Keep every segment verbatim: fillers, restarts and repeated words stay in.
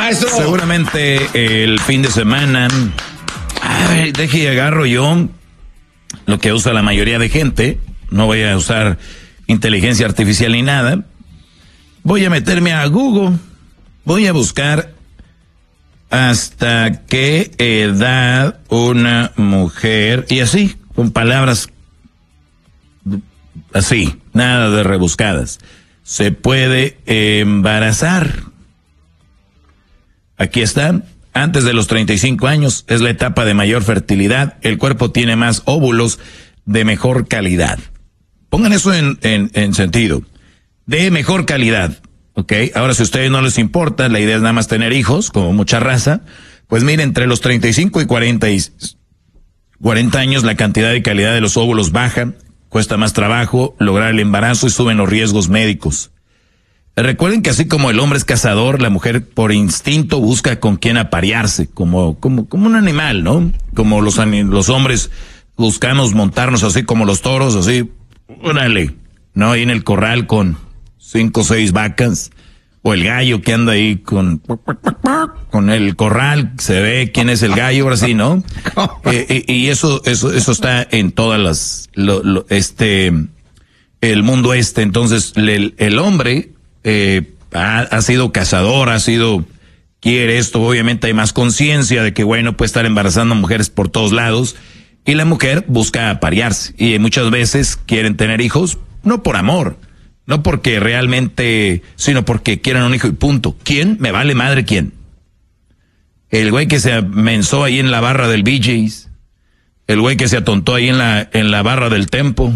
maestro. Seguramente el fin de semana, ay, deje y agarro yo lo que usa la mayoría de gente. No voy a usar inteligencia artificial ni nada. Voy a meterme a Google. Voy a buscar hasta qué edad una mujer, y así, con palabras así, nada de rebuscadas, se puede embarazar. Aquí están. Antes de los treinta y cinco años es la etapa de mayor fertilidad. El cuerpo tiene más óvulos de mejor calidad. Pongan eso en, en, en sentido. De mejor calidad. Ok, ahora si a ustedes no les importa, la idea es nada más tener hijos, como mucha raza, pues miren, entre los treinta y cinco y cuarenta, y cuarenta años la cantidad y calidad de los óvulos baja, cuesta más trabajo lograr el embarazo y suben los riesgos médicos. Recuerden que así como el hombre es cazador, la mujer por instinto busca con quién aparearse, como, como, como un animal, ¿no? Como los, los hombres buscamos montarnos así como los toros, así, órale, ¿no? Ahí en el corral con cinco o seis vacas, o el gallo que anda ahí con, con el corral, se ve quién es el gallo, ahora sí, ¿no? Eh, y, y eso, eso, eso está en todas las, lo, lo, este, el mundo este. Entonces, el, el hombre, eh, ha, ha sido cazador, ha sido, quiere esto, obviamente hay más conciencia de que, bueno, puede estar embarazando mujeres por todos lados, y la mujer busca aparearse, y muchas veces quieren tener hijos, no por amor, no porque realmente, sino porque quieren un hijo y punto. ¿Quién? Me vale madre quién. El güey que se mensó ahí en la barra del B J's. El güey que se atontó ahí en la, en la barra del Tempo.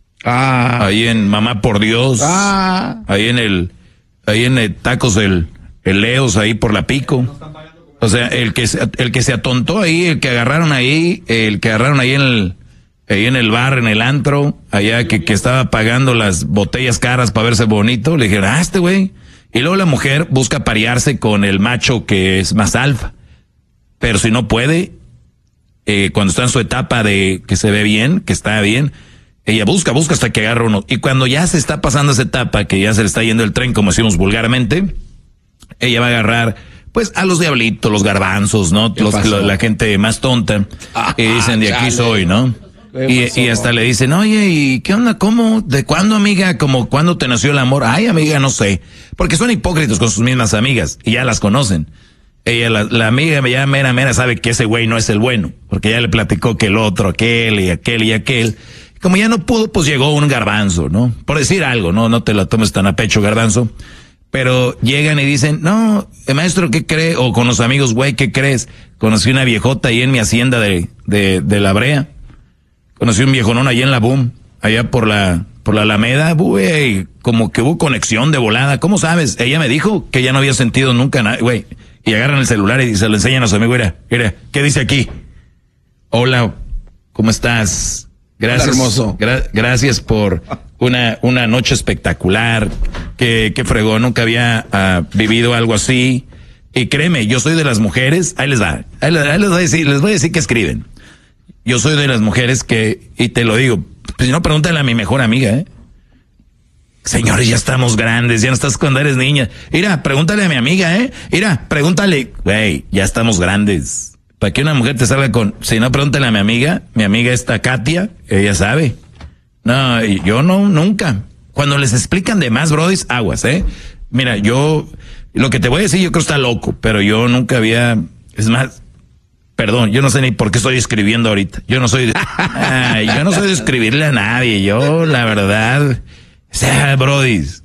Ah. Ahí en Mamá por Dios. Ah. Ahí en el, ahí en el Tacos del, el Leos, ahí por la Pico. O sea, el que se, el que se atontó ahí, el que agarraron ahí, el que agarraron ahí en el, ahí en el bar, en el antro, allá que, que estaba pagando las botellas caras para verse bonito, le dijeron, ah, este güey. Y luego la mujer busca parearse con el macho que es más alfa. Pero si no puede, eh, cuando está en su etapa de que se ve bien, que está bien, ella busca, busca hasta que agarra uno. Y cuando ya se está pasando esa etapa, que ya se le está yendo el tren, como decimos vulgarmente, ella va a agarrar, pues, a los diablitos, los garbanzos, ¿no? Los, la, la gente más tonta, ah, y dicen, de aquí chale. Soy, ¿no? Y, y hasta le dicen, oye, ¿y qué onda? ¿Cómo? ¿De cuándo, amiga? ¿Cómo cuándo te nació el amor? Ay, amiga, no sé. Porque son hipócritas con sus mismas amigas y ya las conocen. Ella, la, la amiga ya mera, mera sabe que ese güey no es el bueno, porque ya le platicó que el otro, aquel y aquel y aquel. Como ya no pudo, pues llegó un garbanzo, ¿no? Por decir algo, no, no te lo tomes tan a pecho, garbanzo. Pero llegan y dicen, no, maestro, ¿qué cree? O con los amigos, güey, ¿qué crees? Conocí una viejota ahí en mi hacienda de, de, de La Brea. Conocí un viejonón allá en la Boom, allá por la, por la Alameda, güey, como que hubo conexión de volada. ¿Cómo sabes? Ella me dijo que ya no había sentido nunca nada, güey. Y agarran el celular y se lo enseñan a su amigo, mira, mira, ¿qué dice aquí? Hola, ¿cómo estás? Gracias, hermoso. Gra- gracias por una, una noche espectacular, que, que fregó, nunca había uh, vivido algo así. Y créeme, yo soy de las mujeres, ahí les va, ahí les, ahí les voy a decir, les voy a decir que escriben. Yo soy de las mujeres que, y te lo digo, pues si no, pregúntale a mi mejor amiga, ¿eh? Señores, ya estamos grandes, ya no estás cuando eres niña. Mira, pregúntale a mi amiga, ¿eh? Mira, pregúntale, güey, ya estamos grandes. Para que una mujer te salga con, si no, pregúntale a mi amiga, mi amiga esta Katia, ella sabe. No, yo no, nunca. Cuando les explican de más, brodis, aguas, ¿eh? Mira, yo, lo que te voy a decir, yo creo que está loco, pero yo nunca había, es más, perdón, yo no sé ni por qué estoy escribiendo ahorita. Yo no soy de, ay, yo no soy de escribirle a nadie. Yo, la verdad, o sea, brodis.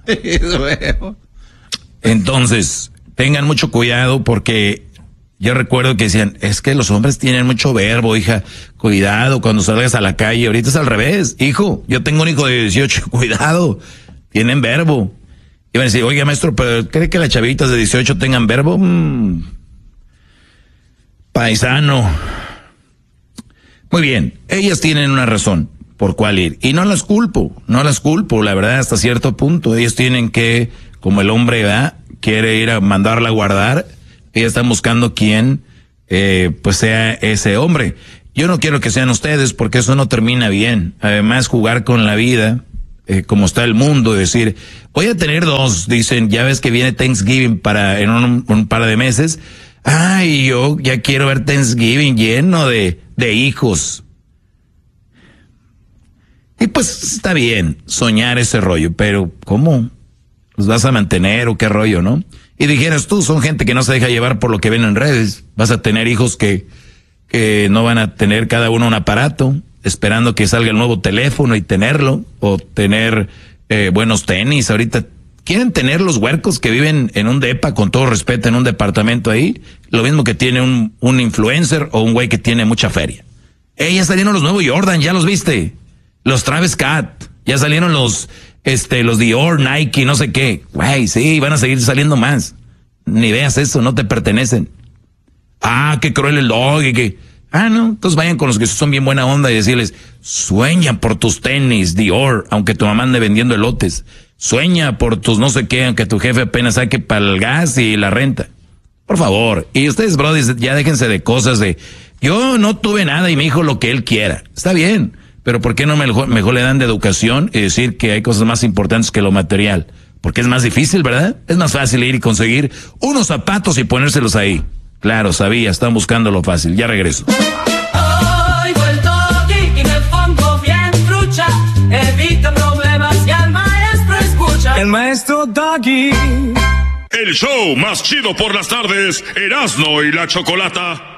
Entonces, tengan mucho cuidado porque yo recuerdo que decían, es que los hombres tienen mucho verbo, hija. Cuidado cuando salgas a la calle. Ahorita es al revés, hijo. Yo tengo un hijo de dieciocho, cuidado. Tienen verbo. Y van a decir, oiga, maestro, ¿pero cree que las chavitas de dieciocho tengan verbo? Mm. Paisano. Muy bien, ellas tienen una razón por cuál ir. Y no las culpo, no las culpo, la verdad, hasta cierto punto. Ellas tienen que, como el hombre va, quiere ir a mandarla a guardar, ellas están buscando quién, eh, pues sea ese hombre. Yo no quiero que sean ustedes porque eso no termina bien. Además, jugar con la vida, eh, como está el mundo, decir, voy a tener dos, dicen, ya ves que viene Thanksgiving para en un, un par de meses. Ay, yo ya quiero ver Thanksgiving lleno de, de hijos. Y pues está bien soñar ese rollo, pero ¿cómo los vas a mantener o qué rollo, no? Y dijeras tú, son gente que no se deja llevar por lo que ven en redes. Vas a tener hijos que, que no van a tener cada uno un aparato, esperando que salga el nuevo teléfono y tenerlo, o tener eh, buenos tenis. Ahorita quieren tener los huercos que viven en un depa, con todo respeto, en un departamento ahí, lo mismo que tiene un, un influencer o un güey que tiene mucha feria. Eh, ya salieron los nuevos Jordan, ¿ya los viste? Los Travis Scott, ya salieron los, este, los Dior, Nike, no sé qué. Güey, sí, van a seguir saliendo más. Ni veas eso, no te pertenecen. Ah, qué cruel el dog y que... Ah, no, entonces vayan con los que son bien buena onda y decirles, sueña por tus tenis, Dior, aunque tu mamá ande vendiendo elotes. Sueña por tus no sé qué, aunque tu jefe apenas saque para el gas y la renta. Por favor. Y ustedes, brothers, ya déjense de cosas de, yo no tuve nada y me dijo lo que él quiera. Está bien. Pero ¿por qué no mejor, mejor le dan de educación y decir que hay cosas más importantes que lo material? Porque es más difícil, ¿verdad? Es más fácil ir y conseguir unos zapatos y ponérselos ahí. Claro, sabía, están buscando lo fácil. Ya regreso. Oigo el doggy y me pongo bien trucha. Evita problemas y al maestro escucha. El maestro Doggy. El show más chido por las tardes, Erasmo y la Chocolata.